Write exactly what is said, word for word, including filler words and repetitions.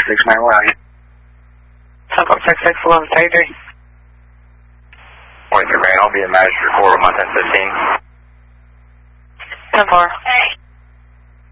six nine, where are you? ten four six six, eleven thirty-three. Point three, I'll be at Magistrate four, one ten fifteen. ten four. Hey.